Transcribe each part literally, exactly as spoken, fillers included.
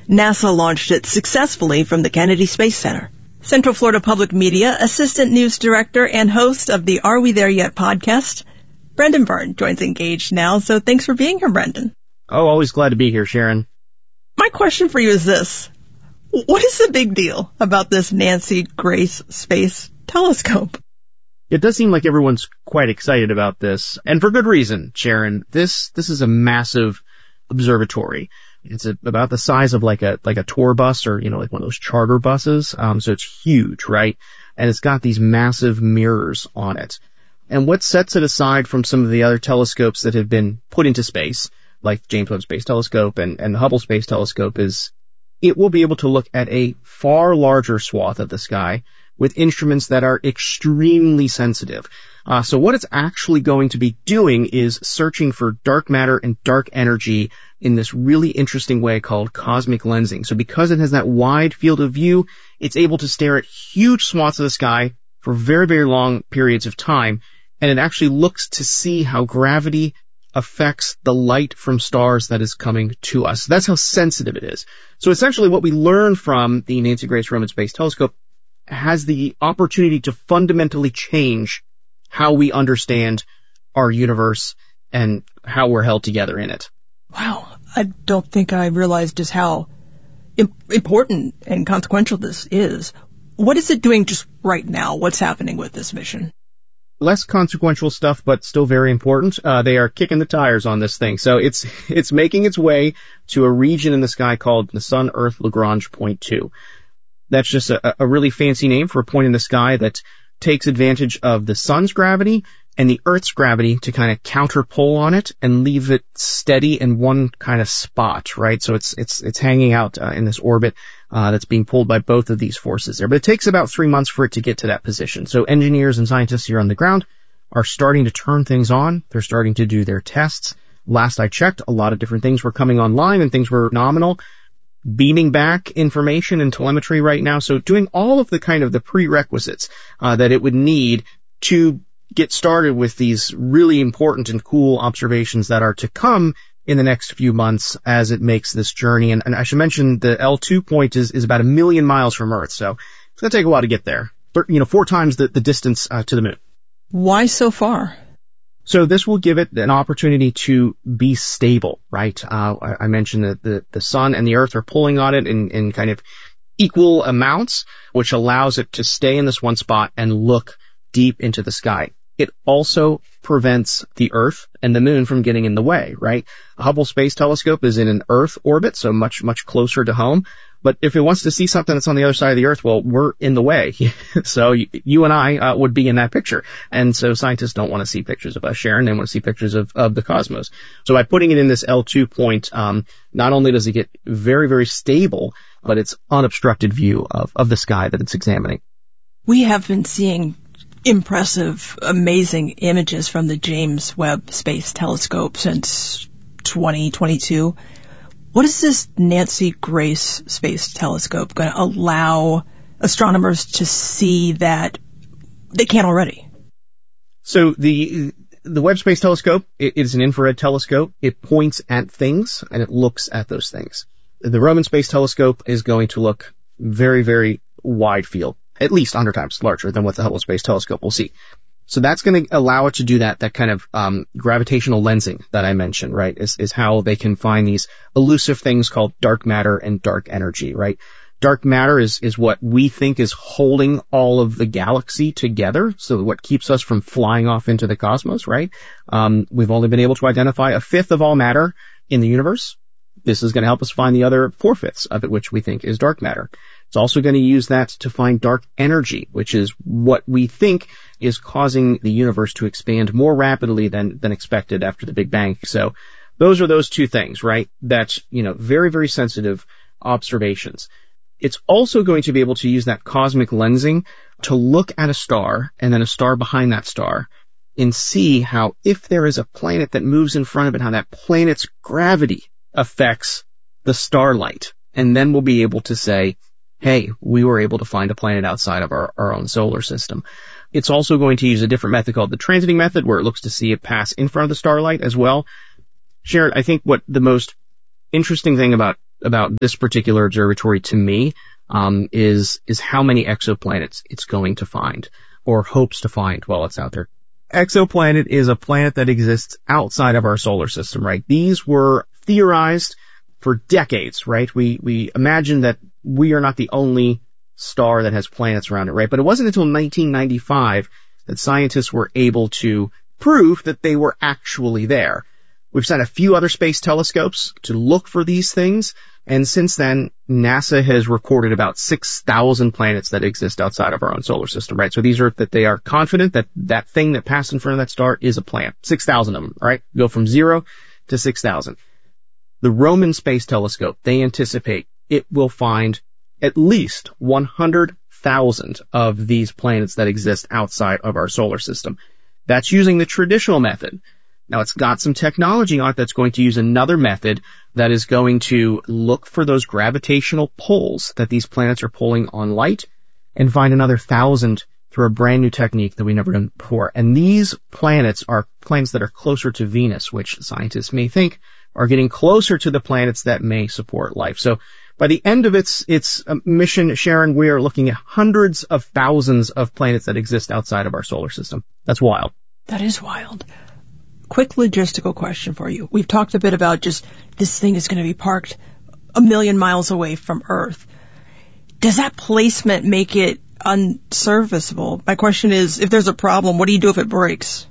NASA launched it successfully from the Kennedy Space Center. Central Florida Public Media Assistant News Director and host of the Are We There Yet podcast, Brendan Byrne, joins Engaged now. So thanks for being here, Brendan. Oh, always glad to be here, Sharon. My question for you is this. What is the big deal about this Nancy Grace Space Telescope? It does seem like everyone's quite excited about this, and for good reason, Sharon. This this is a massive observatory. It's a, about the size of like a like a tour bus or, you know, like one of those charter buses. Um, so it's huge, right? And it's got these massive mirrors on it. And what sets it aside from some of the other telescopes that have been put into space, like James Webb Space Telescope and, and the Hubble Space Telescope, is it will be able to look at a far larger swath of the sky with instruments that are extremely sensitive. Uh, so what it's actually going to be doing is searching for dark matter and dark energy in this really interesting way called cosmic lensing. So because it has that wide field of view, it's able to stare at huge swaths of the sky for very, very long periods of time. And it actually looks to see how gravity affects the light from stars that is coming to us. That's how sensitive it is. So essentially what we learn from the Nancy Grace Roman Space Telescope has the opportunity to fundamentally change how we understand our universe and how we're held together in it. Wow. I don't think I realized just how im- important and consequential this is. What is it doing just right now? What's happening with this mission? Less consequential stuff, but still very important. Uh, they are kicking the tires on this thing. So it's, it's making its way to a region in the sky called the Sun-Earth Lagrange Point two. That's just a, a really fancy name for a point in the sky that takes advantage of the sun's gravity and the Earth's gravity to kind of counterpull on it and leave it steady in one kind of spot, right? So it's, it's, it's hanging out uh, in this orbit, uh, that's being pulled by both of these forces there. But it takes about three months for it to get to that position. So engineers and scientists here on the ground are starting to turn things on. They're starting to do their tests. Last I checked, a lot of different things were coming online and things were nominal. Beaming back information and telemetry right now. So doing all of the kind of the prerequisites, uh, that it would need to get started with these really important and cool observations that are to come in the next few months as it makes this journey. And, and I should mention the L two point is, is about a million miles from Earth. So it's going to take a while to get there. But, you know, four times the, the distance uh, to the moon. Why so far? So this will give it an opportunity to be stable, right? Uh, I, I mentioned that the, the sun and the earth are pulling on it in, in kind of equal amounts, which allows it to stay in this one spot and look deep into the sky. It also prevents the Earth and the moon from getting in the way, right? The Hubble Space Telescope is in an Earth orbit, so much, much closer to home. But if it wants to see something that's on the other side of the Earth, well, we're in the way. So you, you and I uh, would be in that picture. And so scientists don't want to see pictures of us, Sharon. They want to see pictures of, of the cosmos. So by putting it in this L two point, um, not only does it get very, very stable, but it's unobstructed view of, of the sky that it's examining. We have been seeing impressive, amazing images from the James Webb Space Telescope since twenty twenty-two. What is this Nancy Grace Space Telescope going to allow astronomers to see that they can't already? So the the Webb Space Telescope, it is an infrared telescope. It points at things and it looks at those things. The Roman Space Telescope is going to look very, very wide field, at least one hundred times larger than what the Hubble Space Telescope will see. So that's going to allow it to do that, that kind of um, gravitational lensing that I mentioned, right, is, is how they can find these elusive things called dark matter and dark energy, right? Dark matter is, is what we think is holding all of the galaxy together, so what keeps us from flying off into the cosmos, right? Um, we've only been able to identify a fifth of all matter in the universe. This is going to help us find the other four-fifths of it, which we think is dark matter. It's also going to use that to find dark energy, which is what we think is causing the universe to expand more rapidly than, than expected after the Big Bang. So those are those two things, right? That's, you know, very, very sensitive observations. It's also going to be able to use that cosmic lensing to look at a star and then a star behind that star and see how, if there is a planet that moves in front of it, how that planet's gravity affects the starlight. And then we'll be able to say, hey, we were able to find a planet outside of our, our own solar system. It's also going to use a different method called the transiting method, where it looks to see it pass in front of the starlight as well. Sharon, I think what the most interesting thing about about this particular observatory to me um, is is how many exoplanets it's going to find or hopes to find while it's out there. Exoplanet is a planet that exists outside of our solar system, right? These were theorized for decades, right? We we imagine that we are not the only star that has planets around it, right? But it wasn't until nineteen ninety-five that scientists were able to prove that they were actually there. We've sent a few other space telescopes to look for these things, and since then, NASA has recorded about six thousand planets that exist outside of our own solar system, right? So these are that they are confident that that thing that passed in front of that star is a planet. six thousand of them, right? Go from zero to six thousand. The Roman Space Telescope, they anticipate it will find at least one hundred thousand of these planets that exist outside of our solar system. That's using the traditional method. Now, it's got some technology on it that's going to use another method that is going to look for those gravitational pulls that these planets are pulling on light and find another thousand through a brand new technique that we never done before. And these planets are planets that are closer to Venus, which scientists may think are getting closer to the planets that may support life. So by the end of its its mission, Sharon, we are looking at hundreds of thousands of planets that exist outside of our solar system. That's wild. That is wild. Quick logistical question for you. We've talked a bit about just this thing is going to be parked a million miles away from Earth. Does that placement make it unserviceable? My question is, if there's a problem, what do you do if it breaks?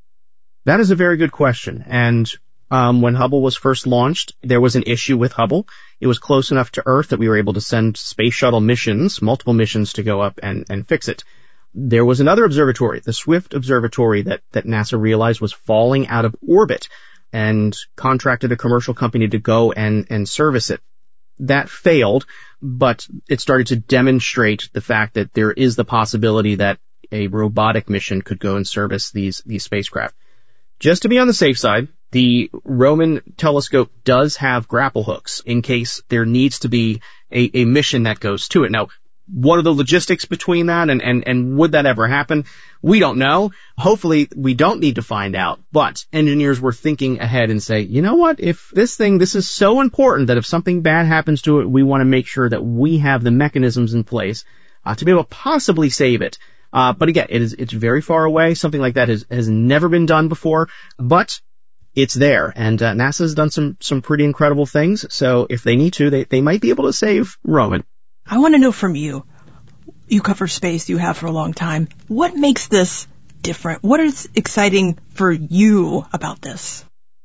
That is a very good question. And um, when Hubble was first launched, there was an issue with Hubble. It was close enough to Earth that we were able to send space shuttle missions, multiple missions, to go up and, and fix it. There was another observatory, the Swift Observatory, that, that NASA realized was falling out of orbit and contracted a commercial company to go and, and service it. That failed, but it started to demonstrate the fact that there is the possibility that a robotic mission could go and service these, these spacecraft. Just to be on the safe side, the Roman telescope does have grapple hooks in case there needs to be a, a mission that goes to it. Now, what are the logistics between that, and, and, and would that ever happen? We don't know. Hopefully we don't need to find out, but engineers were thinking ahead and say, you know what, if this thing, this is so important that if something bad happens to it, we want to make sure that we have the mechanisms in place uh, to be able to possibly save it. Uh, but again, it is, it's very far away. Something like that has, has never been done before, but it's there. And uh, NASA's done some, some pretty incredible things. So if they need to, they, they might be able to save Roman. I want to know from you. You cover space, you have for a long time. What makes this different? What is exciting for you about this?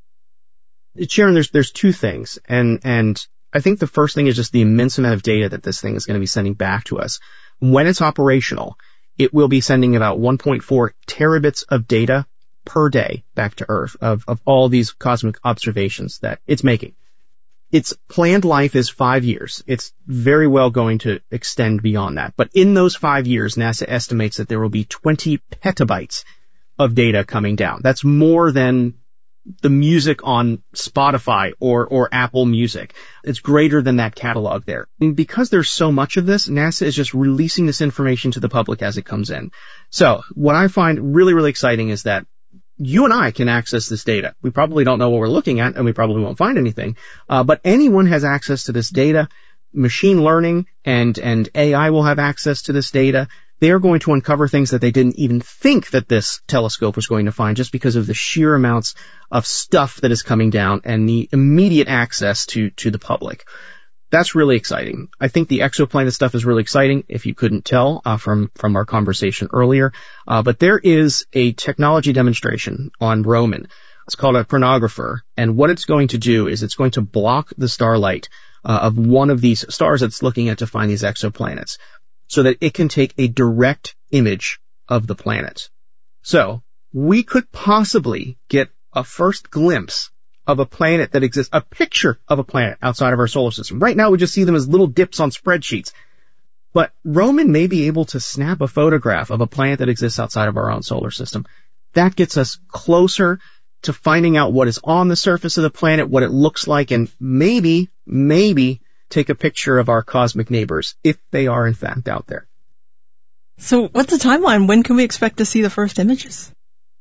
Sharon, there's there's two things, and and I think the first thing is just the immense amount of data that this thing is going to be sending back to us. When it's operational, it will be sending about one point four terabits of data per day back to Earth of of all these cosmic observations that it's making. Its planned life is five years. It's very well going to extend beyond that. But in those five years, NASA estimates that there will be twenty petabytes of data coming down. That's more than the music on Spotify or, or Apple Music. It's greater than that catalog there. And because there's so much of this, NASA is just releasing this information to the public as it comes in. So what I find really, really exciting is that you and I can access this data. We probably don't know what we're looking at, and we probably won't find anything. Uh, but anyone has access to this data. Machine learning and, and A I will have access to this data. They are going to uncover things that they didn't even think that this telescope was going to find, just because of the sheer amounts of stuff that is coming down and the immediate access to, to the public. That's really exciting. I think the exoplanet stuff is really exciting, if you couldn't tell uh, from, from our conversation earlier. Uh, but there is a technology demonstration on Roman. It's called a chronographer. And what it's going to do is it's going to block the starlight uh, of one of these stars it's looking at to find these exoplanets, so that it can take a direct image of the planet. So we could possibly get a first glimpse of a planet that exists, a picture of a planet outside of our solar system. Right now we just see them as little dips on spreadsheets. But Roman may be able to snap a photograph of a planet that exists outside of our own solar system. That gets us closer to finding out what is on the surface of the planet, what it looks like, and maybe, maybe take a picture of our cosmic neighbors, if they are in fact out there. So what's the timeline? When can we expect to see the first images?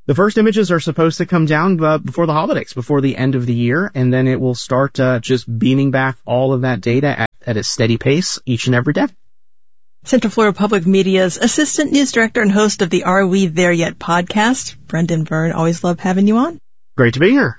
The first images are supposed to come down uh, before the holidays, before the end of the year, and then it will start uh, just beaming back all of that data at, at a steady pace each and every day. Central Florida Public Media's Assistant News Director and host of the Are We There Yet podcast, Brendan Byrne. Always love having you on. Great to be here.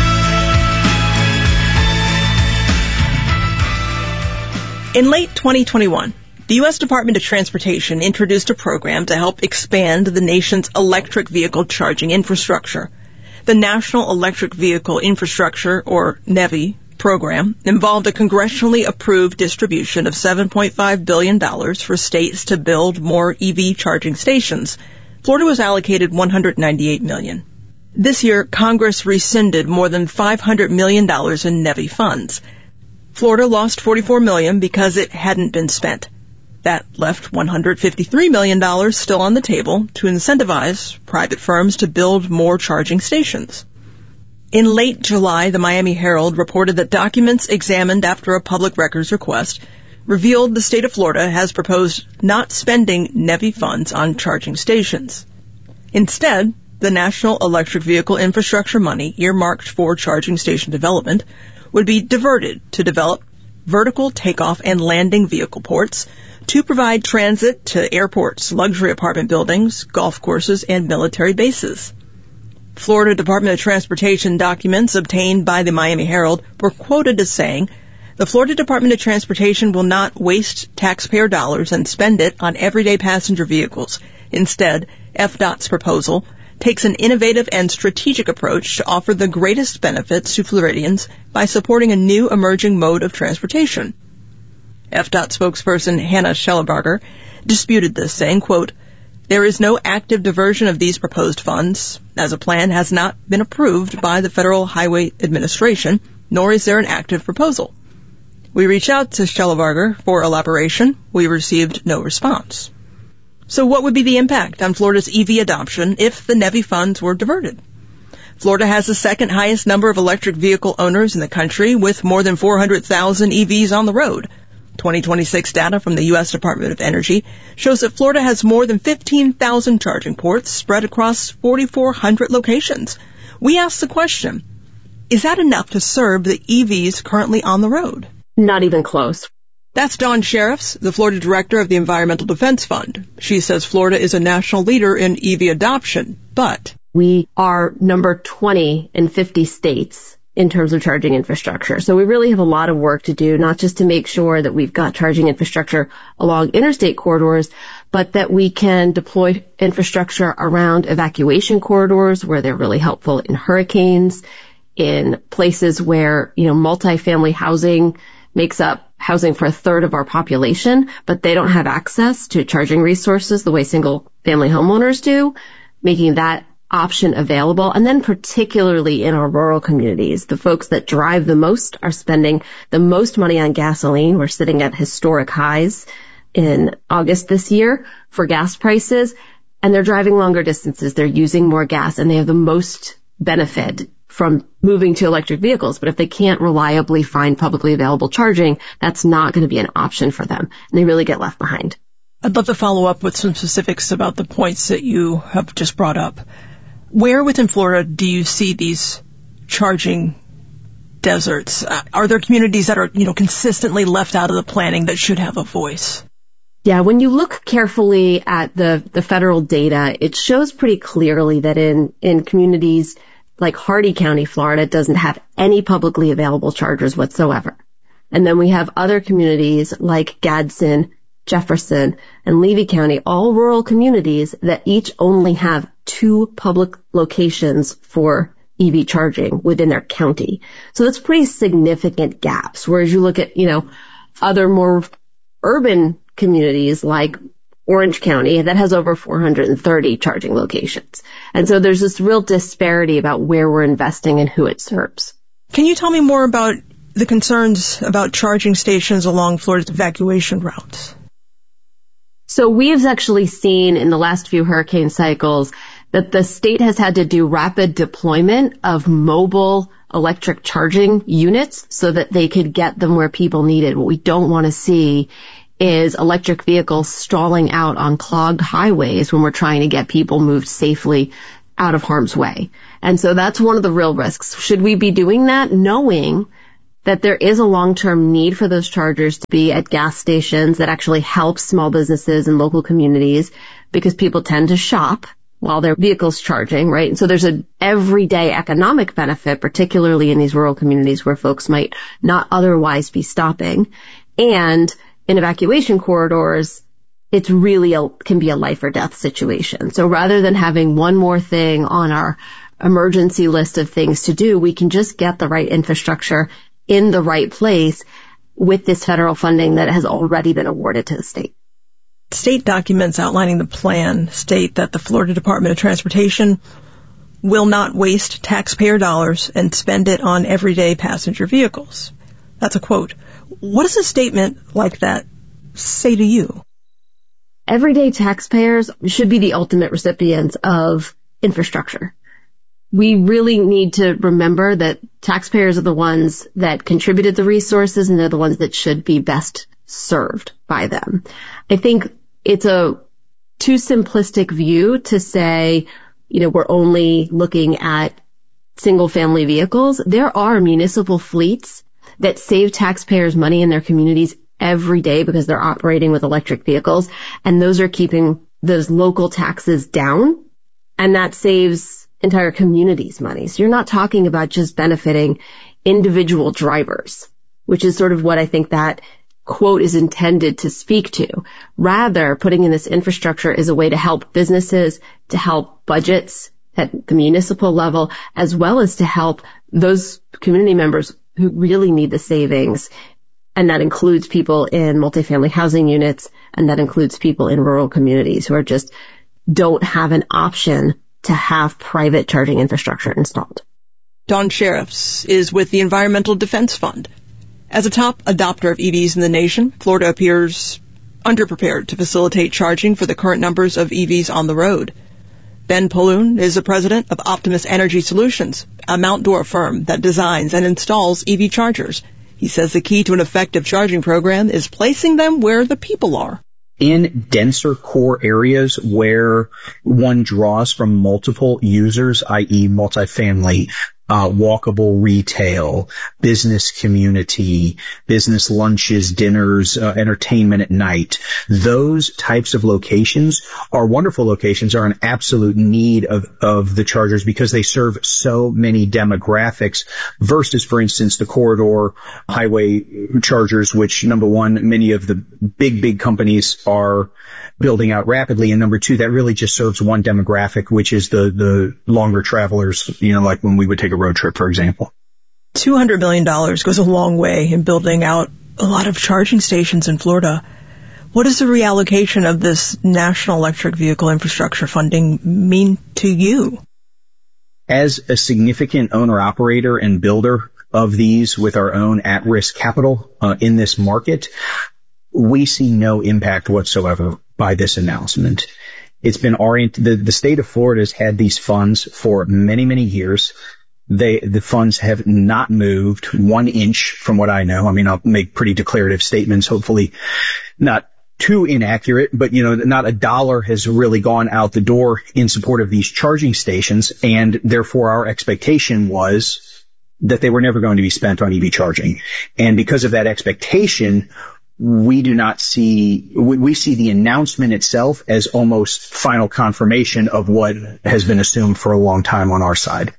In late twenty twenty-one, the U S Department of Transportation introduced a program to help expand the nation's electric vehicle charging infrastructure. The National Electric Vehicle Infrastructure, or NEVI, program involved a congressionally approved distribution of seven point five billion dollars for states to build more E V charging stations. Florida was allocated one hundred ninety-eight million dollars. This year, Congress rescinded more than five hundred million dollars in NEVI funds. Florida lost forty-four million dollars because it hadn't been spent. That left one hundred fifty-three million dollars still on the table to incentivize private firms to build more charging stations. In late July, the Miami Herald reported that documents examined after a public records request revealed the state of Florida has proposed not spending NEVI funds on charging stations. Instead, the National Electric Vehicle Infrastructure money earmarked for charging station development would be diverted to develop vertical takeoff and landing vehicle ports to provide transit to airports, luxury apartment buildings, golf courses, and military bases. Florida Department of Transportation documents obtained by the Miami Herald were quoted as saying, "The Florida Department of Transportation will not waste taxpayer dollars and spend it on everyday passenger vehicles. Instead, F D O T's proposal takes an innovative and strategic approach to offer the greatest benefits to Floridians by supporting a new emerging mode of transportation." F D O T spokesperson Hannah Schellebarger disputed this, saying, quote, "There is no active diversion of these proposed funds, as a plan has not been approved by the Federal Highway Administration, nor is there an active proposal. We reached out to Schellebarger for elaboration. We received no response." So what would be the impact on Florida's E V adoption if the NEVI funds were diverted? Florida has the second highest number of electric vehicle owners in the country, with more than four hundred thousand E Vs on the road. twenty twenty-six data from the U S Department of Energy shows that Florida has more than fifteen thousand charging ports spread across forty-four hundred locations. We asked the question, is that enough to serve the E Vs currently on the road? Not even close. That's Dawn Sheriffs, the Florida Director of the Environmental Defense Fund. She says Florida is a national leader in E V adoption, but we are number twenty in fifty states in terms of charging infrastructure. So we really have a lot of work to do, not just to make sure that we've got charging infrastructure along interstate corridors, but that we can deploy infrastructure around evacuation corridors where they're really helpful in hurricanes, in places where, you know, multifamily housing makes up housing for a third of our population, but they don't have access to charging resources the way single family homeowners do, making that option available. And then particularly in our rural communities, the folks that drive the most are spending the most money on gasoline. We're sitting at historic highs in August this year for gas prices, and they're driving longer distances. They're using more gas, and they have the most benefit from moving to electric vehicles. But if they can't reliably find publicly available charging, that's not going to be an option for them, and they really get left behind. I'd love to follow up with some specifics about the points that you have just brought up. Where within Florida do you see these charging deserts? Uh, are there communities that are, you know, consistently left out of the planning that should have a voice? Yeah, when you look carefully at the, the federal data, it shows pretty clearly that in, in communities like Hardee County, Florida, doesn't have any publicly available chargers whatsoever. And then we have other communities like Gadsden, Jefferson, and Levy County, all rural communities that each only have two public locations for E V charging within their county. So that's pretty significant gaps. Whereas you look at, you know, other more urban communities like Orange County that has over four hundred thirty charging locations. And so there's this real disparity about where we're investing and who it serves. Can you tell me more about the concerns about charging stations along Florida's evacuation routes? So we've actually seen in the last few hurricane cycles that the state has had to do rapid deployment of mobile electric charging units so that they could get them where people need it. What we don't want to see is electric vehicles stalling out on clogged highways when we're trying to get people moved safely out of harm's way. And so that's one of the real risks. Should we be doing that knowing that there is a long-term need for those chargers to be at gas stations that actually help small businesses and local communities, because people tend to shop while their vehicle's charging, right? And so there's an everyday economic benefit, particularly in these rural communities where folks might not otherwise be stopping. And in evacuation corridors, it's really a, can be a life or death situation. So rather than having one more thing on our emergency list of things to do, we can just get the right infrastructure in the right place with this federal funding that has already been awarded to the state. State documents outlining the plan state that the Florida Department of Transportation will not waste taxpayer dollars and spend it on everyday passenger vehicles. That's a quote. What does a statement like that say to you? Everyday taxpayers should be the ultimate recipients of infrastructure. We really need to remember that taxpayers are the ones that contributed the resources, and they're the ones that should be best served by them. I think it's a too simplistic view to say, you know, we're only looking at single family vehicles. There are municipal fleets that save taxpayers money in their communities every day because they're operating with electric vehicles, and those are keeping those local taxes down, and that saves entire communities money. So you're not talking about just benefiting individual drivers, which is sort of what I think that quote is intended to speak to. Rather, putting in this infrastructure is a way to help businesses, to help budgets at the municipal level, as well as to help those community members who really need the savings. And that includes people in multifamily housing units, and that includes people in rural communities who are just don't have an option to have private charging infrastructure installed. Dawn Sheriffs is with the Environmental Defense Fund. As a top adopter of E Vs in the nation, Florida appears underprepared to facilitate charging for the current numbers of E Vs on the road. Ben Poloon is the president of Optimus Energy Solutions, a Mount Dora firm that designs and installs E V chargers. He says the key to an effective charging program is placing them where the people are. In denser core areas where one draws from multiple users, that is multifamily, uh, walkable retail, business community, business lunches, dinners, uh, entertainment at night, those types of locations are wonderful locations, are an absolute need of, of the chargers because they serve so many demographics versus, for instance, the corridor highway chargers, which, number one, many of the big, big companies are building out rapidly, and number two, that really just serves one demographic, which is the, the longer travelers, you know, like when we would take a road trip, for example. two hundred million dollars goes a long way in building out a lot of charging stations in Florida. What does the reallocation of this national electric vehicle infrastructure funding mean to you? As a significant owner-operator and builder of these with our own at-risk capital uh, in this market, we see no impact whatsoever by this announcement. It's been oriented, the, the state of Florida has had these funds for many, many years. They, the funds have not moved one inch from what I know. I mean, I'll make pretty declarative statements, hopefully not too inaccurate, but, you know, not a dollar has really gone out the door in support of these charging stations, and therefore our expectation was that they were never going to be spent on E V charging. And because of that expectation, we do not see, we, we see the announcement itself as almost final confirmation of what has been assumed for a long time on our side.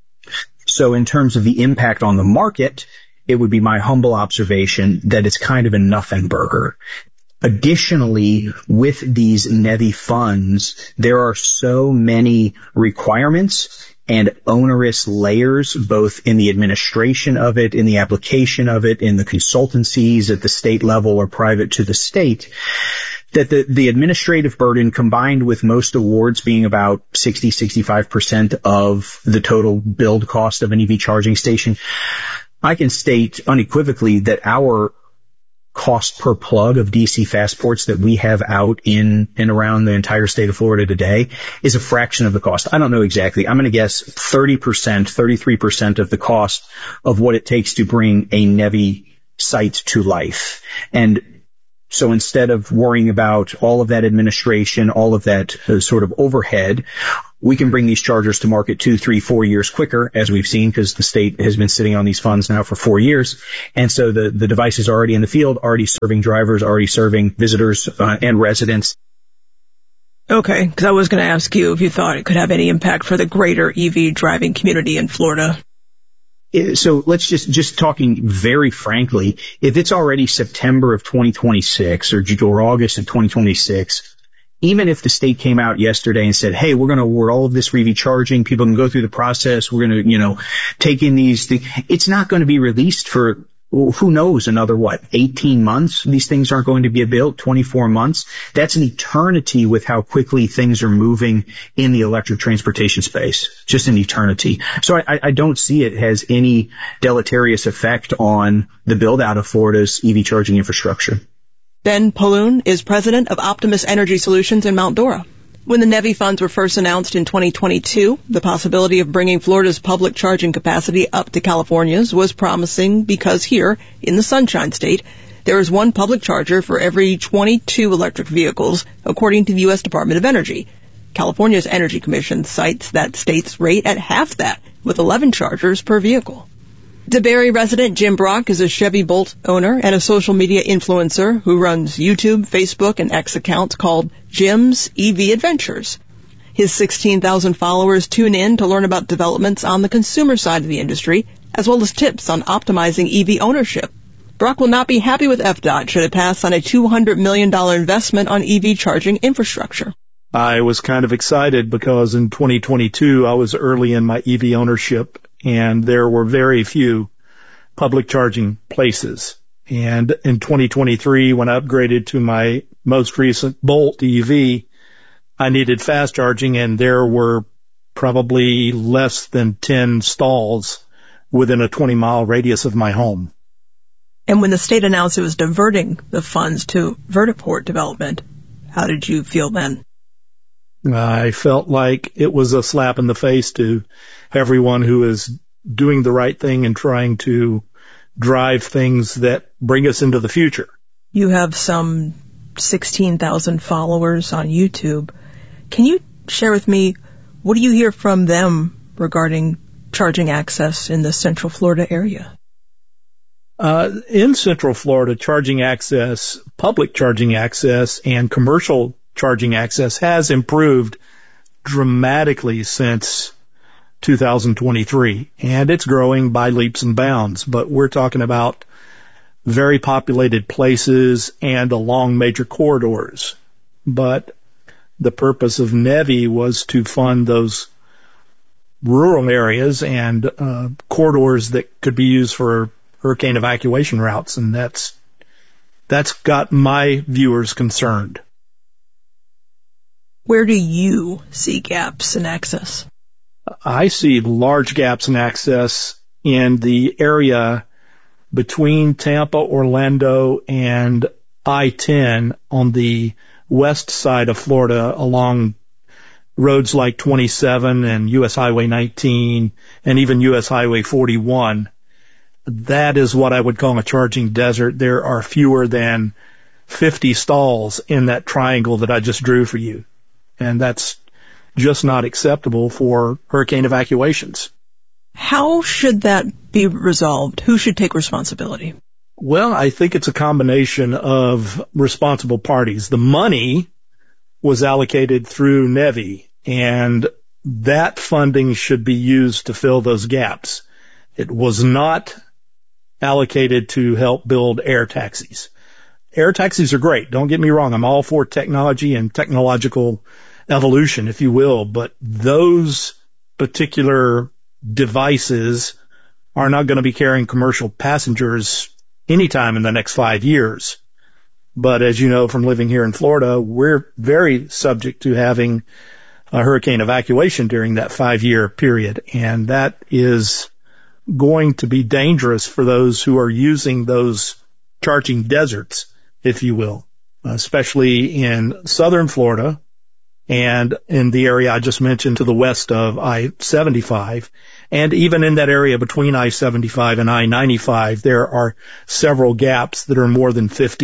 So in terms of the impact on the market, it would be my humble observation that it's kind of a nothing burger. Additionally, with these N E V I funds, there are so many requirements and onerous layers, both in the administration of it, in the application of it, in the consultancies at the state level or private to the state, that the, the administrative burden combined with most awards being about sixty, sixty-five percent of the total build cost of an E V charging station, I can state unequivocally that our cost per plug of D C fast ports that we have out in and around the entire state of Florida today is a fraction of the cost. I don't know exactly. I'm going to guess thirty percent, thirty-three percent of the cost of what it takes to bring a N E V I site to life. And So instead of worrying about all of that administration, all of that uh, sort of overhead, we can bring these chargers to market two, three, four years quicker, as we've seen, because the state has been sitting on these funds now for four years. And so the, the device is already in the field, already serving drivers, already serving visitors uh, and residents. Okay, because I was going to ask you if you thought it could have any impact for the greater E V driving community in Florida. So let's just, just talking very frankly, if it's already September of twenty twenty-six or, or August of twenty twenty-six, even if the state came out yesterday and said, hey, we're going to award all of this for E V charging, people can go through the process, we're going to, you know, take in these things, it's not going to be released for, well, who knows, another what, eighteen months? These things aren't going to be built, twenty-four months. That's an eternity with how quickly things are moving in the electric transportation space. Just an eternity. So I, I don't see it has any deleterious effect on the build out of Florida's E V charging infrastructure. Ben Paloon is president of Optimus Energy Solutions in Mount Dora. When the NEVI funds were first announced in twenty twenty-two, the possibility of bringing Florida's public charging capacity up to California's was promising because here, in the Sunshine State, there is one public charger for every twenty-two electric vehicles, according to the U S Department of Energy. California's Energy Commission cites that state's rate at half that, with eleven chargers per vehicle. DeBerry resident Jim Brock is a Chevy Bolt owner and a social media influencer who runs YouTube, Facebook, and X accounts called Jim's E V Adventures. His sixteen thousand followers tune in to learn about developments on the consumer side of the industry, as well as tips on optimizing E V ownership. Brock will not be happy with F D O T should it pass on a two hundred million dollars investment on E V charging infrastructure. I was kind of excited because in twenty twenty-two I was early in my E V ownership, and there were very few public charging places. And in twenty twenty-three, when I upgraded to my most recent Bolt E V, I needed fast charging, and there were probably less than ten stalls within a twenty mile radius of my home. And when the state announced it was diverting the funds to vertiport development, how did you feel then? I felt like it was a slap in the face to everyone who is doing the right thing and trying to drive things that bring us into the future. You have some sixteen thousand followers on YouTube. Can you share with me, what do you hear from them regarding charging access in the Central Florida area? Uh, in Central Florida, charging access, public charging access, and commercial charging access has improved dramatically since two thousand twenty-three, and it's growing by leaps and bounds. But we're talking about very populated places and along major corridors. But the purpose of NEVI was to fund those rural areas and uh, corridors that could be used for hurricane evacuation routes, and that's that's got my viewers concerned. Where do you see gaps in access? I see large gaps in access in the area between Tampa, Orlando, and I ten on the west side of Florida along roads like twenty-seven and U S Highway nineteen and even U S Highway forty-one. That is what I would call a charging desert. There are fewer than fifty stalls in that triangle that I just drew for you. And that's just not acceptable for hurricane evacuations. How should that be resolved? Who should take responsibility? Well, I think it's a combination of responsible parties. The money was allocated through NEVI, and that funding should be used to fill those gaps. It was not allocated to help build air taxis. Air taxis are great. Don't get me wrong. I'm all for technology and technological evolution, if you will, but those particular devices are not going to be carrying commercial passengers anytime in the next five years. But as you know from living here in Florida, we're very subject to having a hurricane evacuation during that five-year period, and that is going to be dangerous for those who are using those charging deserts, if you will, especially in southern Florida and in the area I just mentioned to the west of I seventy-five. And even in that area between I seventy-five and I ninety-five, there are several gaps that are more than fifty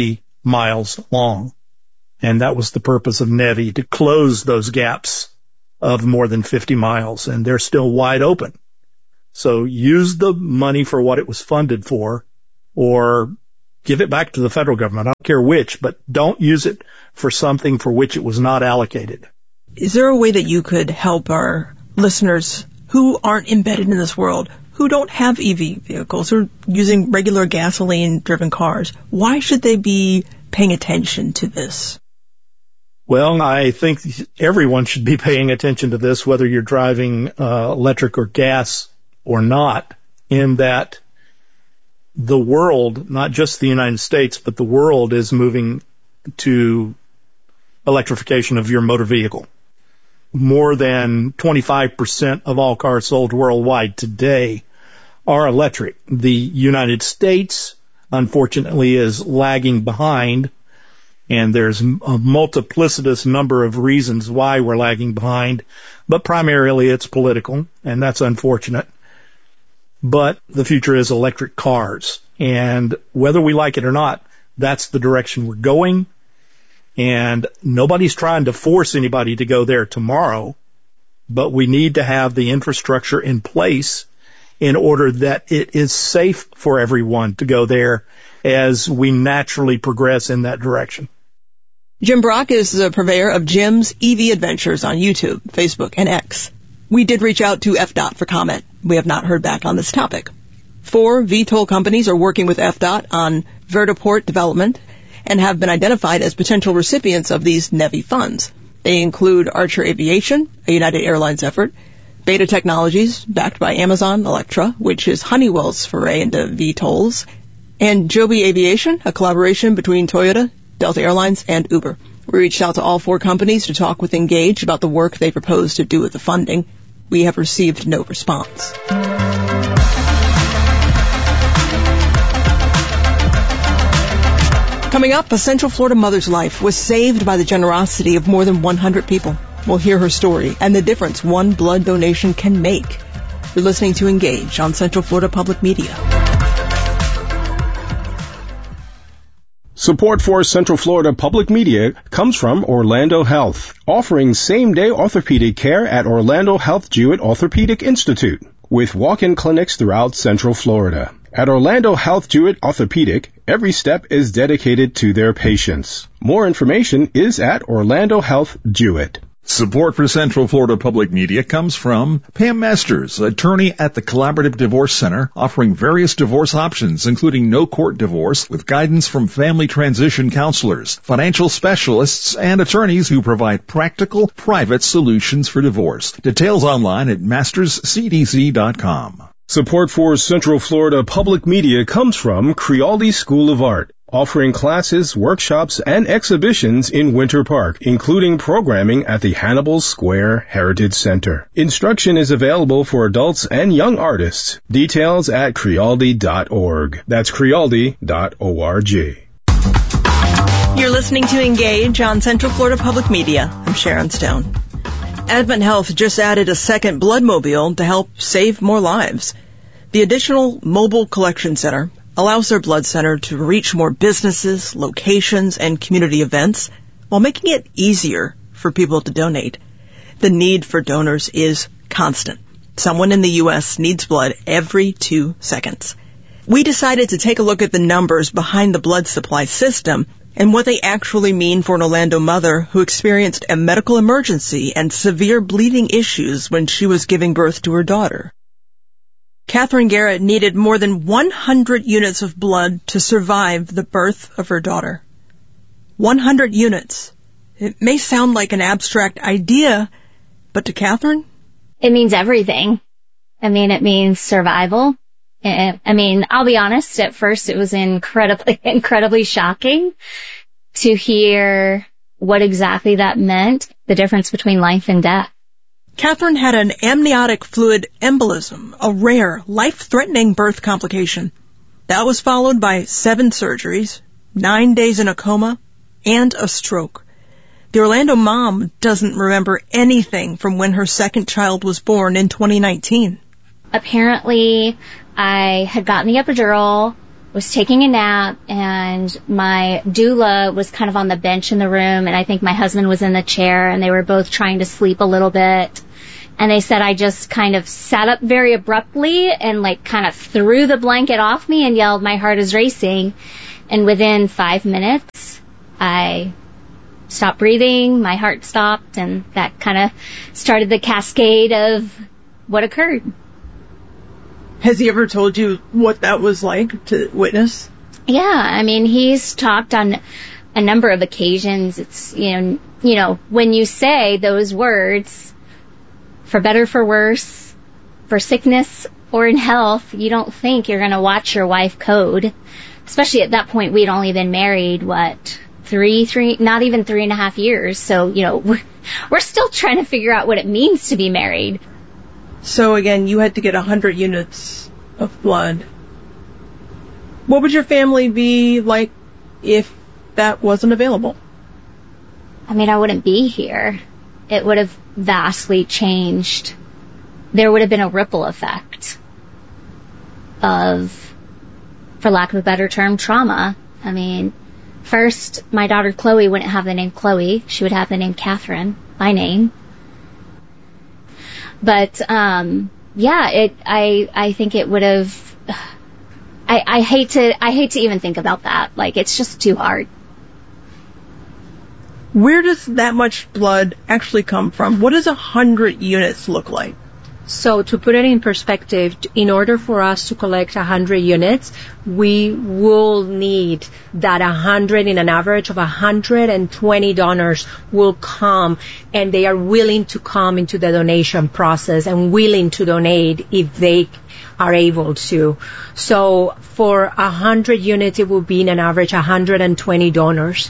miles long. And that was the purpose of NEVI, to close those gaps of more than fifty miles, and they're still wide open. So use the money for what it was funded for, or give it back to the federal government. I don't care which, but don't use it for something for which it was not allocated. Is there a way that you could help our listeners who aren't embedded in this world, who don't have E V vehicles, or using regular gasoline-driven cars? Why should they be paying attention to this? Well, I think everyone should be paying attention to this, whether you're driving uh, electric or gas or not, in that the world, not just the United States, but the world is moving to electrification of your motor vehicle. More than twenty-five percent of all cars sold worldwide today are electric. The United States, unfortunately, is lagging behind. And there's a multiplicitous number of reasons why we're lagging behind, but primarily it's political, and that's unfortunate. But the future is electric cars, and whether we like it or not, that's the direction we're going, and nobody's trying to force anybody to go there tomorrow, but we need to have the infrastructure in place in order that it is safe for everyone to go there as we naturally progress in that direction. Jim Brock is the purveyor of Jim's E V Adventures on YouTube, Facebook, and X. We did reach out to F D O T for comment. We have not heard back on this topic. Four V TOL companies are working with F D O T on vertiport development and have been identified as potential recipients of these NEVI funds. They include Archer Aviation, a United Airlines effort, Beta Technologies, backed by Amazon Electra, which is Honeywell's foray into V TOLs, and Joby Aviation, a collaboration between Toyota, Delta Airlines, and Uber. We reached out to all four companies to talk with Engage about the work they propose to do with the funding. We have received no response. Coming up, a Central Florida mother's life was saved by the generosity of more than one hundred people. We'll hear her story and the difference one blood donation can make. You're listening to Engage on Central Florida Public Media. Support for Central Florida Public Media comes from Orlando Health, offering same-day orthopedic care at Orlando Health Jewett Orthopedic Institute, with walk-in clinics throughout Central Florida. At Orlando Health Jewett Orthopedic, every step is dedicated to their patients. More information is at Orlando Health Jewett. Support for Central Florida Public Media comes from Pam Masters, attorney at the Collaborative Divorce Center, offering various divorce options, including no-court divorce, with guidance from family transition counselors, financial specialists, and attorneys who provide practical, private solutions for divorce. Details online at masters c d c dot com. Support for Central Florida Public Media comes from Crealdi School of Art, offering classes, workshops, and exhibitions in Winter Park, including programming at the Hannibal Square Heritage Center. Instruction is available for adults and young artists. Details at crealdi dot org. That's crealdi dot org. You're listening to Engage on Central Florida Public Media. I'm Sharon Stone. Advent Health just added a second bloodmobile to help save more lives. The additional mobile collection center allows their blood center to reach more businesses, locations, and community events while making it easier for people to donate. The need for donors is constant. Someone in the U S needs blood every two seconds. We decided to take a look at the numbers behind the blood supply system and what they actually mean for an Orlando mother who experienced a medical emergency and severe bleeding issues when she was giving birth to her daughter. Catherine Garrett needed more than one hundred units of blood to survive the birth of her daughter. one hundred units. It may sound like an abstract idea, but to Catherine? It means everything. I mean, it means survival. I mean, I'll be honest, at first it was incredibly, incredibly shocking to hear what exactly that meant, the difference between life and death. Catherine had an amniotic fluid embolism, a rare, life-threatening birth complication. That was followed by seven surgeries, nine days in a coma, and a stroke. The Orlando mom doesn't remember anything from when her second child was born in twenty nineteen. Apparently, I had gotten the epidural was taking a nap, and my doula was kind of on the bench in the room, and I think my husband was in the chair, and they were both trying to sleep a little bit. And they said I just kind of sat up very abruptly and like kind of threw the blanket off me and yelled, "My heart is racing." And within five minutes, I stopped breathing, my heart stopped, and that kind of started the cascade of what occurred. Has he ever told you what that was like to witness? Yeah, I mean, he's talked on a number of occasions. It's, you know, you know, when you say those words, for better, for worse, for sickness or in health, you don't think you're going to watch your wife code. Especially at that point, we'd only been married, what, three, three, not even three and a half years. So, you know, we're, we're still trying to figure out what it means to be married. So again, you had to get one hundred units of blood. What would your family be like if that wasn't available? I mean, I wouldn't be here. It would have vastly changed. There would have been a ripple effect of, for lack of a better term, trauma. I mean, first, my daughter Chloe wouldn't have the name Chloe. She would have the name Catherine, my name. But, um, yeah, it, I, I think it would have, I, I hate to, I hate to even think about that. Like, it's just too hard. Where does that much blood actually come from? What does a hundred units look like? So to put it in perspective, in order for us to collect one hundred units, we will need that one hundred, in an average of one hundred twenty donors will come, and they are willing to come into the donation process and willing to donate if they are able to. So for one hundred units, it will be in an average one hundred twenty donors.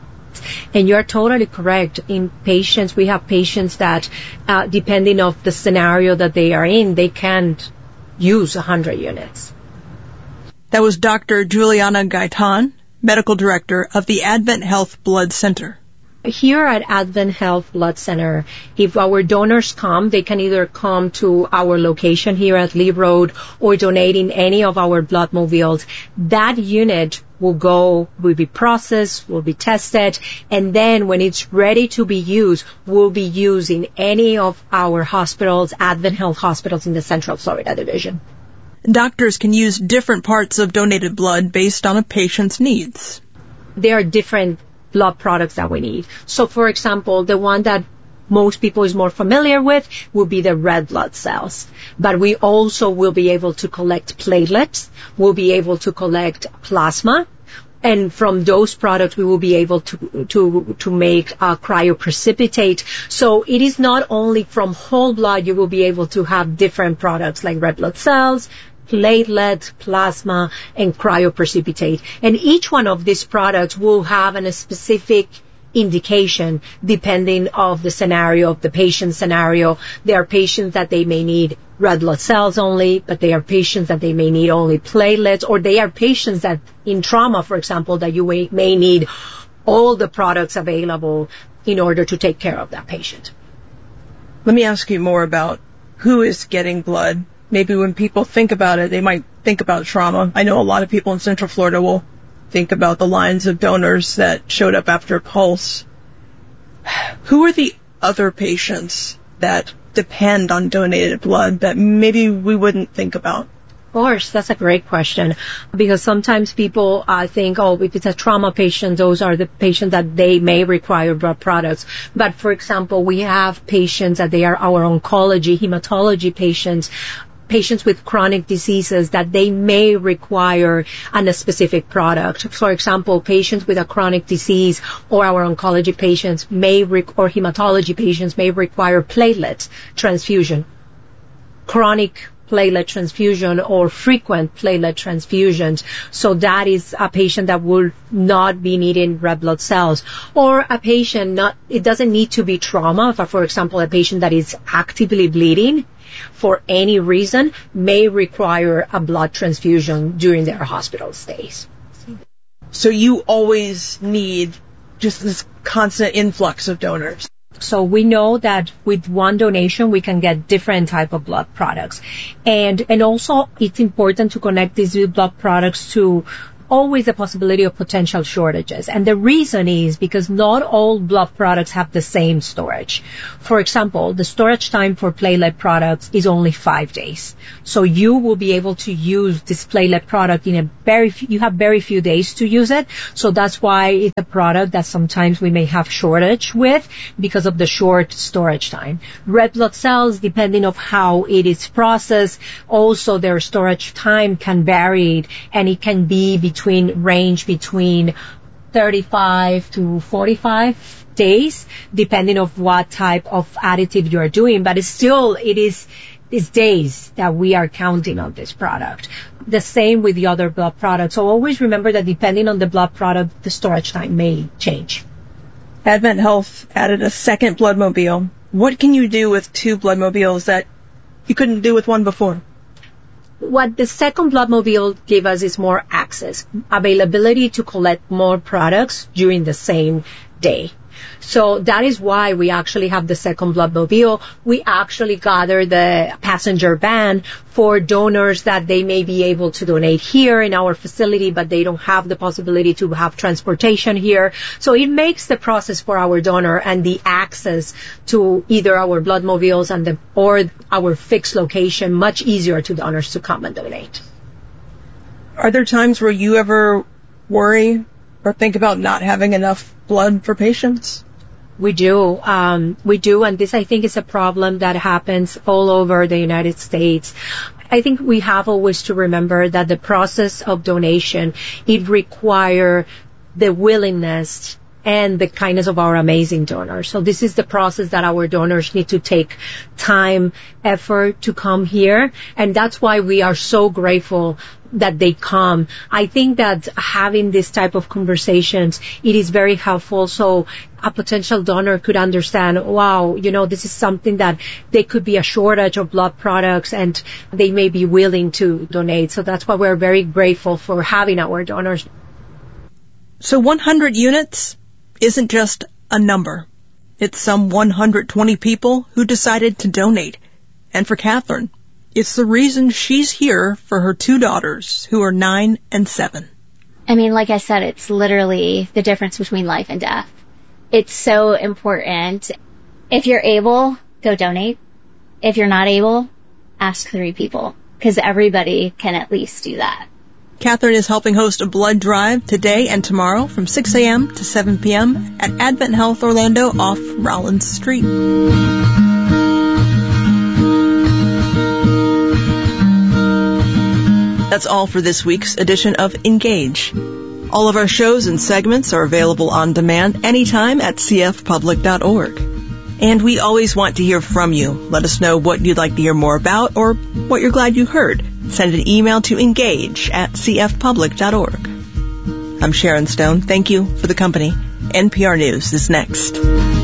And you're totally correct. In patients, we have patients that, uh, depending on the scenario that they are in, they can't use one hundred units. That was Doctor Juliana Gaitan, Medical Director of the Advent Health Blood Center. Here at Advent Health Blood Center, if our donors come, they can either come to our location here at Lee Road or donate in any of our blood mobiles. That unit will go, will be processed, will be tested, and then when it's ready to be used, will be used in any of our hospitals, Advent Health hospitals in the Central Florida Division. Doctors can use different parts of donated blood based on a patient's needs. There are different blood products that we need. So, for example, the one that most people is more familiar with will be the red blood cells. But we also will be able to collect platelets, we'll be able to collect plasma, and from those products we will be able to to to make uh, cryoprecipitate. So it is not only from whole blood you will be able to have different products like red blood cells, platelet, plasma, and cryoprecipitate. And each one of these products will have a specific indication depending of the scenario, of the patient scenario. There are patients that they may need red blood cells only, but they are patients that they may need only platelets, or they are patients that in trauma, for example, that you may need all the products available in order to take care of that patient. Let me ask you more about who is getting blood. Maybe when people think about it, they might think about trauma. I know a lot of people in Central Florida will think about the lines of donors that showed up after Pulse. Who are the other patients that depend on donated blood that maybe we wouldn't think about? Of course, that's a great question, because sometimes people uh, think, oh, if it's a trauma patient, those are the patients that they may require blood products. But for example, we have patients that they are our oncology, hematology patients, patients with chronic diseases that they may require a specific product. For example, patients with a chronic disease or our oncology patients may, re- or hematology patients may require platelet transfusion, chronic platelet transfusion or frequent platelet transfusions. So that is a patient that will not be needing red blood cells. Or a patient, not, it doesn't need to be trauma, but for example, a patient that is actively bleeding for any reason may require a blood transfusion during their hospital stays. So you always need just this constant influx of donors. So we know that with one donation, we can get different type of blood products. And, and also it's important to connect these blood products to always the possibility of potential shortages. And the reason is because not all blood products have the same storage. For example, the storage time for platelet products is only five days. So you will be able to use this platelet product in a very few, you have very few days to use it. So that's why it's a product that sometimes we may have shortage with because of the short storage time. Red blood cells, depending on how it is processed, also their storage time can vary, and it can be between between range between thirty-five to forty-five days, depending on what type of additive you are doing. But it's still, it is, it's days that we are counting on this product. The same with the other blood products. So always remember that depending on the blood product, the storage time may change. Advent Health added a second Bloodmobile. What can you do with two Bloodmobiles that you couldn't do with one before? What the second Bloodmobile gave us is more access, availability to collect more products during the same day. So that is why we actually have the second Bloodmobile. We actually gather the passenger van for donors that they may be able to donate here in our facility, but they don't have the possibility to have transportation here. So it makes the process for our donor and the access to either our Bloodmobiles and the, or our fixed location much easier to donors to come and donate. Are there times where you ever worry or think about not having enough blood for patients? We do. Um, we do. And this, I think, is a problem that happens all over the United States. I think we have always to remember that the process of donation, it requires the willingness and the kindness of our amazing donors. So this is the process that our donors need to take time, effort to come here. And that's why we are so grateful that they come. I think that having this type of conversations, it is very helpful. So a potential donor could understand, wow, you know, this is something that they could be a shortage of blood products and they may be willing to donate. So that's why we're very grateful for having our donors. So one hundred units isn't just a number. It's some one hundred twenty people who decided to donate. And for Catherine, it's the reason she's here for her two daughters who are nine and seven. I mean, like I said, it's literally the difference between life and death. It's so important. If you're able, go donate. If you're not able, ask three people, because everybody can at least do that. Catherine is helping host a blood drive today and tomorrow from six a.m. to seven p.m. at Advent Health Orlando off Rollins Street. That's all for this week's edition of Engage. All of our shows and segments are available on demand anytime at c f public dot org. And we always want to hear from you. Let us know what you'd like to hear more about or what you're glad you heard. Send an email to engage at c f public dot org. I'm Sharon Stone. Thank you for the company. N P R News is next.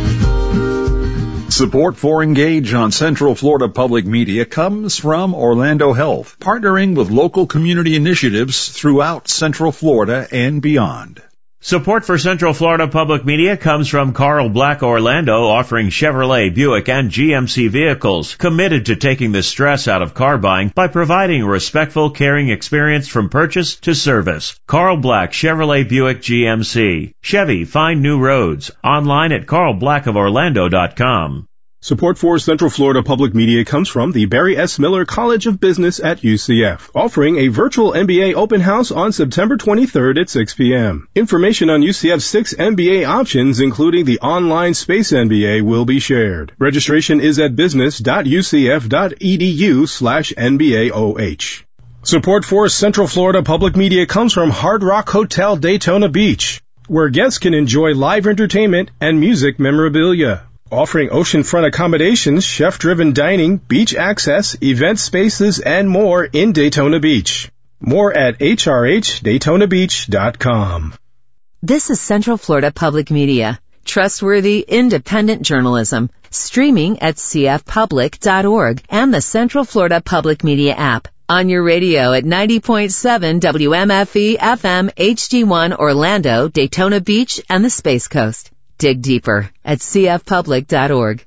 Support for Engage on Central Florida Public Media comes from Orlando Health, partnering with local community initiatives throughout Central Florida and beyond. Support for Central Florida Public Media comes from Carl Black Orlando, offering Chevrolet, Buick, and G M C vehicles, committed to taking the stress out of car buying by providing a respectful, caring experience from purchase to service. Carl Black, Chevrolet, Buick, G M C. Chevy, find new roads. Online at carl black of orlando dot com. Support for Central Florida Public Media comes from the Barry S. Miller College of Business at U C F, offering a virtual M B A open house on September twenty-third at six p.m. Information on U C F's six M B A options, including the online Space M B A, will be shared. Registration is at business dot u c f dot e d u slash N B A O H. Support for Central Florida Public Media comes from Hard Rock Hotel Daytona Beach, where guests can enjoy live entertainment and music memorabilia. Offering oceanfront accommodations, chef-driven dining, beach access, event spaces, and more in Daytona Beach. More at h r h daytona beach dot com. This is Central Florida Public Media. Trustworthy, independent journalism. Streaming at c f public dot org and the Central Florida Public Media app. On your radio at ninety point seven W M F E F M H D one Orlando, Daytona Beach, and the Space Coast. Dig deeper at c f public dot org.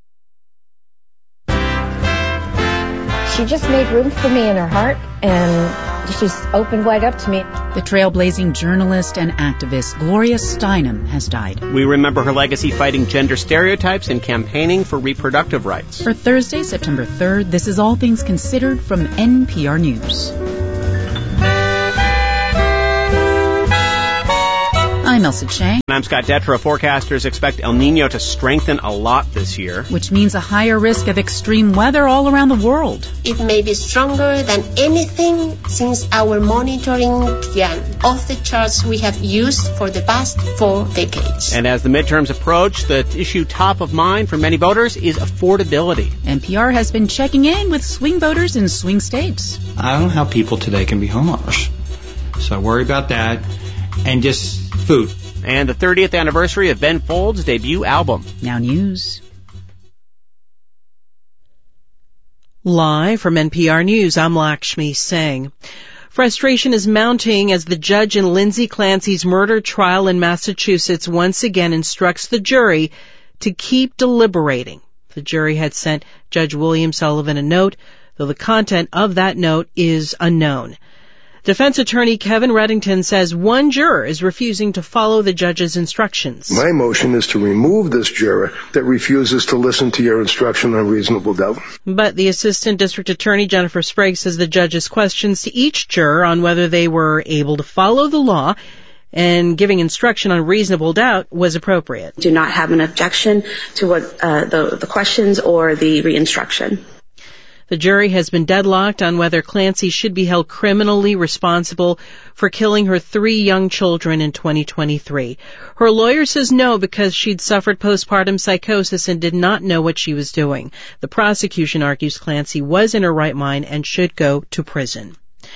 She just made room for me in her heart, and she's opened wide up to me. The trailblazing journalist and activist Gloria Steinem has died. We remember her legacy fighting gender stereotypes and campaigning for reproductive rights. For Thursday, September third, this is All Things Considered from N P R News. I'm Elsa Chang. And I'm Scott Detrow. Forecasters expect El Nino to strengthen a lot this year, which means a higher risk of extreme weather all around the world. It may be stronger than anything since our monitoring began, off the charts we have used for the past four decades. And as the midterms approach, the issue top of mind for many voters is affordability. N P R has been checking in with swing voters in swing states. I don't know how people today can be homeowners, so I worry about that. And just food. And the thirtieth anniversary of Ben Folds' debut album. Now news. Live from N P R News, I'm Lakshmi Singh. Frustration is mounting as the judge in Lindsay Clancy's murder trial in Massachusetts once again instructs the jury to keep deliberating. The jury had sent Judge William Sullivan a note, though the content of that note is unknown. Defense attorney Kevin Reddington says one juror is refusing to follow the judge's instructions. My motion is to remove this juror that refuses to listen to your instruction on reasonable doubt. But the assistant district attorney Jennifer Sprague says the judge's questions to each juror on whether they were able to follow the law and giving instruction on reasonable doubt was appropriate. Do not have an objection to what uh, the, the questions or the re-instruction. The jury has been deadlocked on whether Clancy should be held criminally responsible for killing her three young children in twenty twenty-three. Her lawyer says no because she'd suffered postpartum psychosis and did not know what she was doing. The prosecution argues Clancy was in her right mind and should go to prison.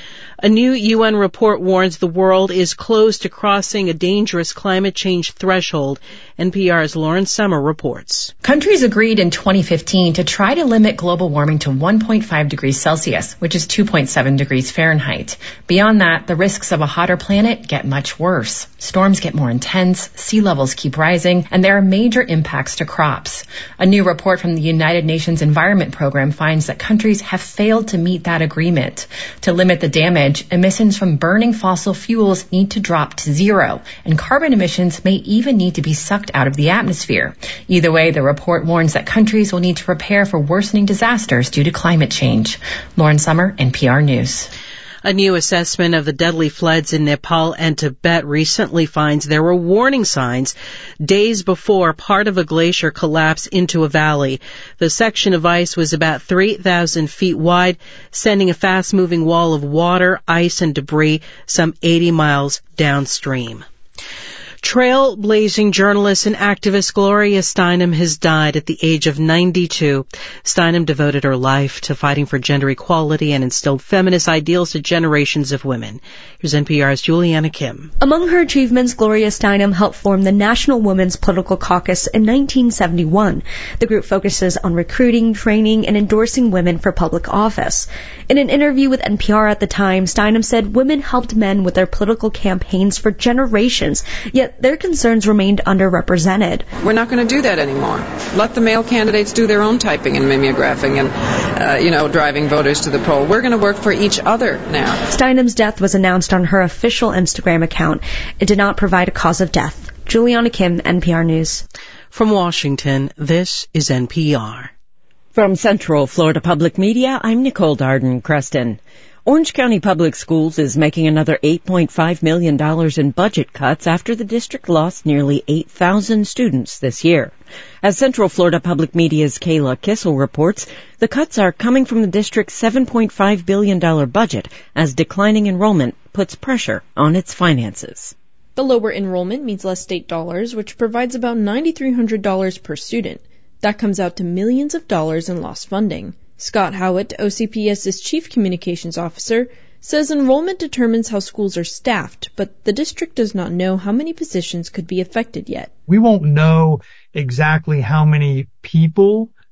A new U N report warns the world is close to crossing a dangerous climate change threshold. N P R's Lauren Summer reports. Countries agreed in twenty fifteen to try to limit global warming to one point five degrees Celsius, which is two point seven degrees Fahrenheit. Beyond that, the risks of a hotter planet get much worse. Storms get more intense, sea levels keep rising, and there are major impacts to crops. A new report from the United Nations Environment Program finds that countries have failed to meet that agreement. To limit the damage, emissions from burning fossil fuels need to drop to zero, and carbon emissions may even need to be sucked out of the atmosphere. Either way, the report warns that countries will need to prepare for worsening disasters due to climate change. Lauren Summer, N P R News. A new assessment of the deadly floods in Nepal and Tibet recently finds there were warning signs days before part of a glacier collapsed into a valley. The section of ice was about three thousand feet wide, sending a fast-moving wall of water, ice, and debris some eighty miles downstream. Trailblazing journalist and activist Gloria Steinem has died at the age of ninety-two. Steinem devoted her life to fighting for gender equality and instilled feminist ideals to generations of women. Here's N P R's Juliana Kim. Among her achievements, Gloria Steinem helped form the National Women's Political Caucus in nineteen seventy-one. The group focuses on recruiting, training, and endorsing women for public office. In an interview with N P R at the time, Steinem said women helped men with their political campaigns for generations, yet their concerns remained underrepresented. We're not going to do that anymore. Let the male candidates do their own typing and mimeographing and, uh, you know, driving voters to the poll. We're going to work for each other now. Steinem's death was announced on her official Instagram account. It did not provide a cause of death. Juliana Kim, N P R News. From Washington, this is N P R. From Central Florida Public Media, I'm Nicole Darden-Creston. Orange County Public Schools is making another eight point five million dollars in budget cuts after the district lost nearly eight thousand students this year. As Central Florida Public Media's Kayla Kissel reports, the cuts are coming from the district's seven point five billion dollars budget as declining enrollment puts pressure on its finances. The lower enrollment means less state dollars, which provides about nine thousand three hundred dollars per student. That comes out to millions of dollars in lost funding. Scott Howitt, O C P S's Chief Communications Officer, says enrollment determines how schools are staffed, but the district does not know how many positions could be affected yet. We won't know exactly how many people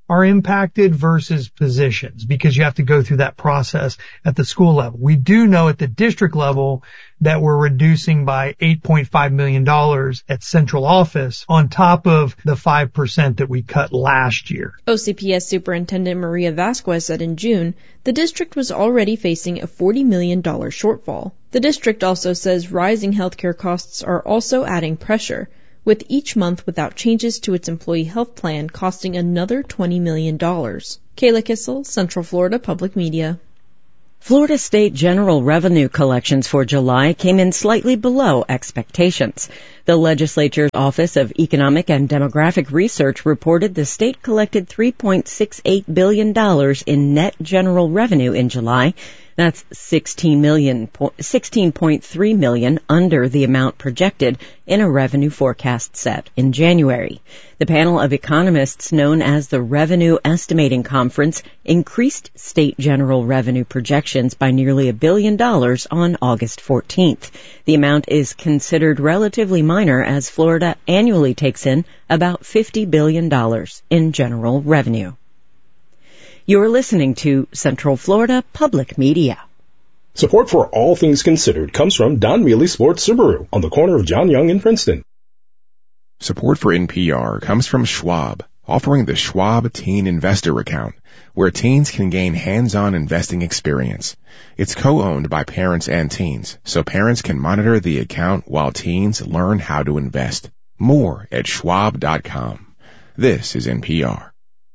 are impacted versus positions, because you have to go through that process at the school level. We do know at the district level that we're reducing by eight point five million dollars at central office on top of the five percent that we cut last year. O C P S Superintendent Maria Vasquez said in June the district was already facing a forty million dollars shortfall. The district also says rising healthcare costs are also adding pressure, with each month without changes to its employee health plan costing another twenty million dollars. Kayla Kissel, Central Florida Public Media. Florida State general revenue collections for July came in slightly below expectations. The legislature's Office of Economic and Demographic Research reported the state collected three point six eight billion dollars in net general revenue in July. That's sixteen million, sixteen point three million under the amount projected in a revenue forecast set in January. The panel of economists known as the Revenue Estimating Conference increased state general revenue projections by nearly a billion dollars on August fourteenth. The amount is considered relatively minor as Florida annually takes in about fifty billion dollars in general revenue. You're listening to Central Florida Public Media. Support for All Things Considered comes from Don Mealy Sports Subaru on the corner of John Young and Princeton. Support for N P R comes from Schwab, offering the Schwab Teen Investor Account, where teens can gain hands-on investing experience. It's co-owned by parents and teens, so parents can monitor the account while teens learn how to invest. More at schwab dot com. This is N P R.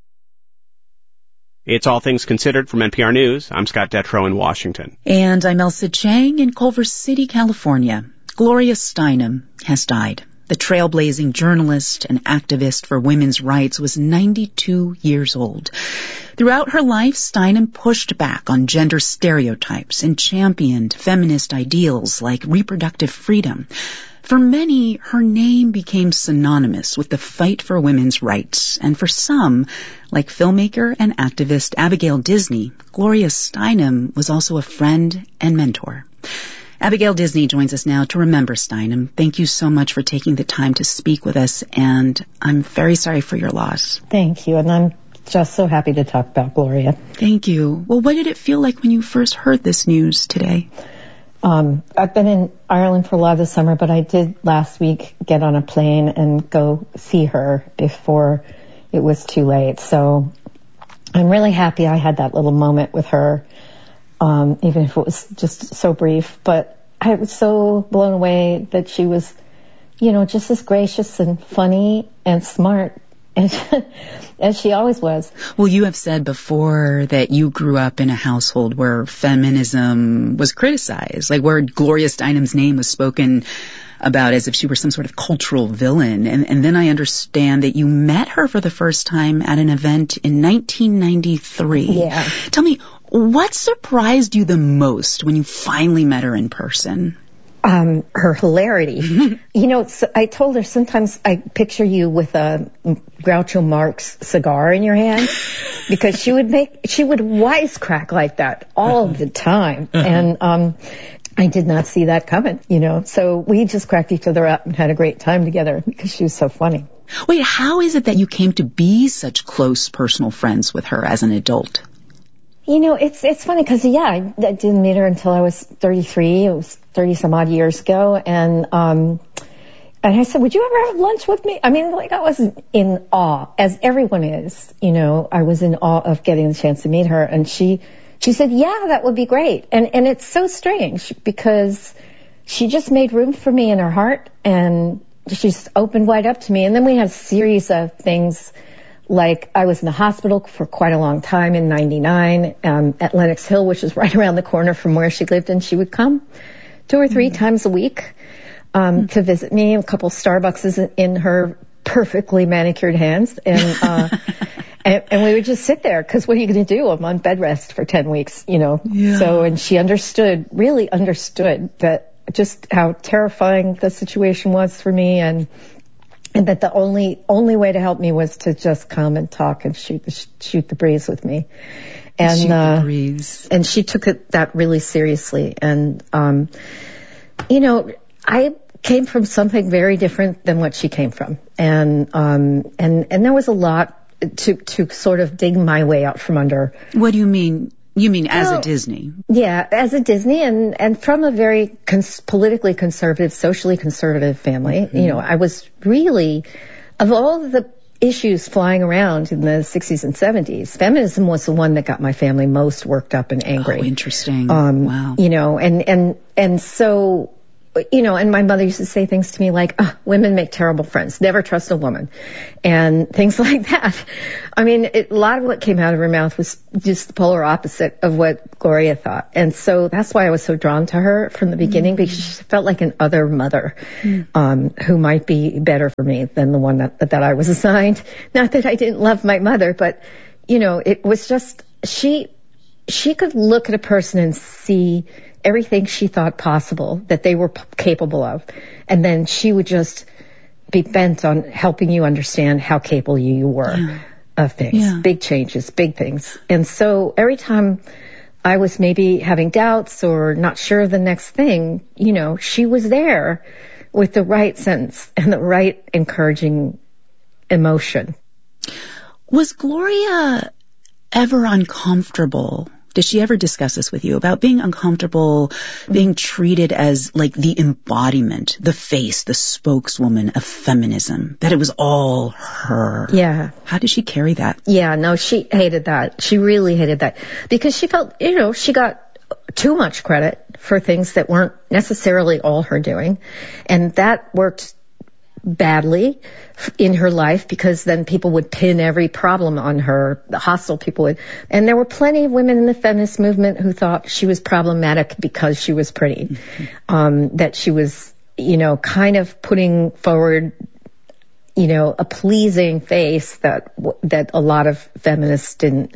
It's All Things Considered from N P R News. I'm Scott Detrow in Washington. And I'm Elsa Chang in Culver City, California. Gloria Steinem has died. The trailblazing journalist and activist for women's rights was ninety-two years old. Throughout her life, Steinem pushed back on gender stereotypes and championed feminist ideals like reproductive freedom. For many, her name became synonymous with the fight for women's rights, and for some, like filmmaker and activist Abigail Disney, Gloria Steinem was also a friend and mentor. Abigail Disney joins us now to remember Steinem. Thank you so much for taking the time to speak with us, and I'm very sorry for your loss. Thank you, and I'm just so happy to talk about Gloria. Thank you. Well, what did it feel like when you first heard this news today? Um, I've been in Ireland for a lot of the summer, but I did last week get on a plane and go see her before it was too late. So I'm really happy I had that little moment with her, um, even if it was just so brief. But I was so blown away that she was, you know, just as gracious and funny and smart as she always was. Well, you have said before that you grew up in a household where feminism was criticized, like where Gloria Steinem's name was spoken about as if she were some sort of cultural villain. And, and then I understand that you met her for the first time at an event in nineteen ninety-three. Yeah. Tell me, what surprised you the most when you finally met her in person? Um, her hilarity. You know, so I told her sometimes I picture you with a Groucho Marx cigar in your hand, because she would make, she would wisecrack like that all the time. Uh-huh. And, um, I did not see that coming, you know, so we just cracked each other up and had a great time together because she was so funny. Wait, how is it that you came to be such close personal friends with her as an adult? You know, it's it's funny because, yeah, I, I didn't meet her until I was thirty-three. It was thirty some odd years ago. And um, and I said, would you ever have lunch with me? I mean, like, I was in awe, as everyone is. You know, I was in awe of getting the chance to meet her. And she she said, yeah, that would be great. And, and it's so strange because she just made room for me in her heart. And she just opened wide up to me. And then we had a series of things. Like, I was in the hospital for quite a long time in ninety-nine um, at Lenox Hill, which is right around the corner from where she lived, and she would come two or three mm-hmm. times a week um, mm-hmm. to visit me. A couple Starbucks in her perfectly manicured hands, and uh, and, and we would just sit there because what are you going to do? I'm on bed rest for ten weeks, you know. Yeah. So, and she understood, really understood that just how terrifying the situation was for me, and. And that the only only way to help me was to just come and talk and shoot the, shoot the breeze with me. And, shoot uh, the breeze. And she took it, that really seriously. And, um, you know, I came from something very different than what she came from. And, um, and, and there was a lot to to sort of dig my way out from under. What do you mean? You mean as well, a Disney? Yeah, as a Disney, and and from a very cons- politically conservative, socially conservative family. Mm-hmm. You know, I was really, of all the issues flying around in the sixties and seventies, feminism was the one that got my family most worked up and angry. Oh, interesting. Um, wow. You know, and and and so. You know, and my mother used to say things to me like, oh, women make terrible friends. Never trust a woman. And things like that. I mean, it, a lot of what came out of her mouth was just the polar opposite of what Gloria thought. And so that's why I was so drawn to her from the beginning, mm-hmm. because she felt like an other mother, mm-hmm. um, who might be better for me than the one that, that I was assigned. Not that I didn't love my mother, but, you know, it was just, she, she could look at a person and see everything she thought possible that they were p- capable of. And then she would just be bent on helping you understand how capable you were yeah. of things, yeah. big changes, big things. And so every time I was maybe having doubts or not sure of the next thing, you know, she was there with the right sentence and the right encouraging emotion. Was Gloria ever uncomfortable? Did she ever discuss this with you about being uncomfortable, being treated as like the embodiment, the face, the spokeswoman of feminism, that it was all her? Yeah. How did she carry that? Yeah, no, she hated that. She really hated that because she felt, you know, she got too much credit for things that weren't necessarily all her doing. And that worked badly in her life because then people would pin every problem on her. The hostile people would. And there were plenty of women in the feminist movement who thought she was problematic because she was pretty. Mm-hmm. Um, that she was, you know, kind of putting forward, you know, a pleasing face that, that a lot of feminists didn't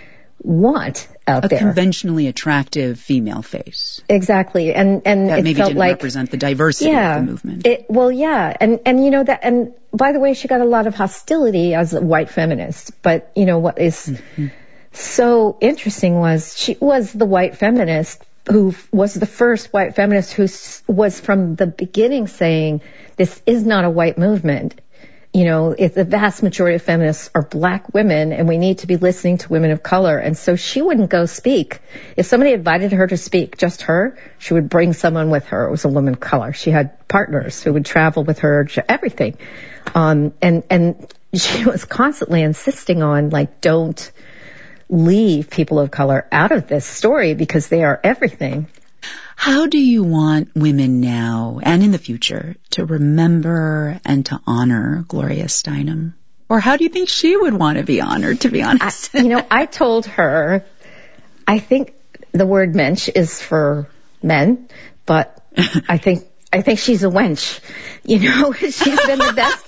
want out a there. A conventionally attractive female face. Exactly. And, and that it maybe felt didn't like, represent the diversity yeah, of the movement. It, well, yeah. And, and you know that, and by the way, she got a lot of hostility as a white feminist. But, you know, what is mm-hmm. so interesting was she was the white feminist who was the first white feminist who was from the beginning saying, this is not a white movement. You know, if the vast majority of feminists are black women and we need to be listening to women of color. And so she wouldn't go speak. If somebody invited her to speak, just her, she would bring someone with her. It was a woman of color. She had partners who would travel with her, everything. Um, and, and she was constantly insisting on, like, don't leave people of color out of this story because they are everything. How do you want women now and in the future to remember and to honor Gloria Steinem? Or how do you think she would want to be honored, to be honest? I, you know, I told her, I think the word mensch is for men, but I think, I think she's a wench. You know, she's been the best,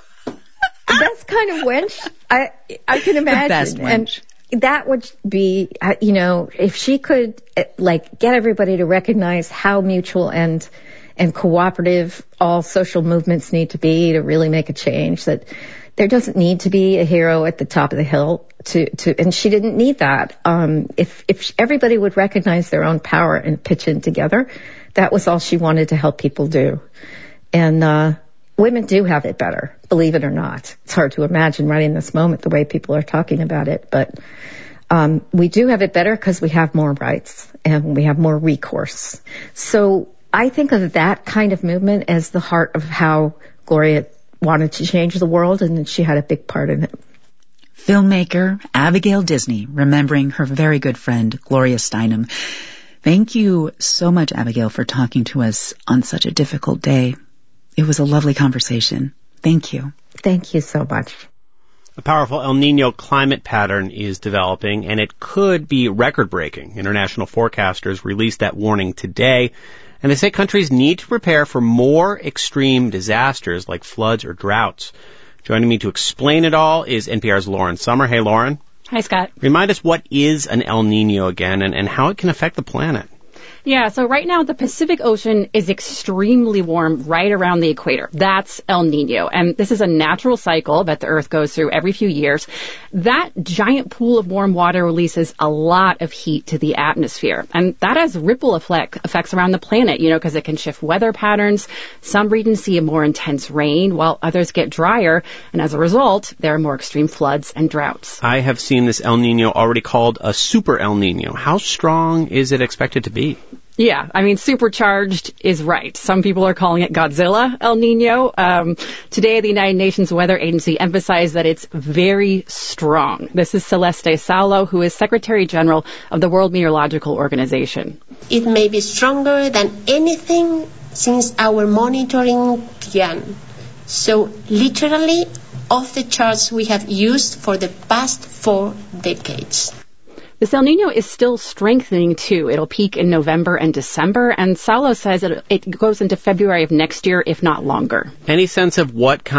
the best kind of wench I, I can imagine. The best wench. And, that would be, you know, if she could, like, get everybody to recognize how mutual and and cooperative all social movements need to be to really make a change, that there doesn't need to be a hero at the top of the hill to, to and she didn't need that. Um, if, if everybody would recognize their own power and pitch in together, that was all she wanted to help people do. And, uh, women do have it better, believe it or not. It's hard to imagine right in this moment the way people are talking about it, but um, we do have it better because we have more rights and we have more recourse. So I think of that kind of movement as the heart of how Gloria wanted to change the world, and she had a big part in it. Filmmaker Abigail Disney, remembering her very good friend Gloria Steinem. Thank you so much, Abigail, for talking to us on such a difficult day. It was a lovely conversation. Thank you. Thank you so much. A powerful El Nino climate pattern is developing, and it could be record-breaking. International forecasters released that warning today, and they say countries need to prepare for more extreme disasters like floods or droughts. Joining me to explain it all is N P R's Lauren Sommer. Hey, Lauren. Hi, Scott. Remind us what is an El Nino again and, and how it can affect the planet. Yeah, so right now the Pacific Ocean is extremely warm right around the equator. That's El Nino. And this is a natural cycle that the Earth goes through every few years. That giant pool of warm water releases a lot of heat to the atmosphere. And that has ripple effect, effects around the planet, you know, because it can shift weather patterns. Some regions see a more intense rain, while others get drier. And as a result, there are more extreme floods and droughts. I have seen this El Nino already called a super El Nino. How strong is it expected to be? Yeah, I mean, supercharged is right. Some people are calling it Godzilla El Nino. Um, today, the United Nations Weather Agency emphasized that it's very strong. This is Celeste Saulo, who is Secretary General of the World Meteorological Organization. It may be stronger than anything since our monitoring began. So, literally, off the charts we have used for the past four decades. This El Nino is still strengthening, too. It'll peak in November and December, and Saulo says it, it goes into February of next year, if not longer. Any sense of what kind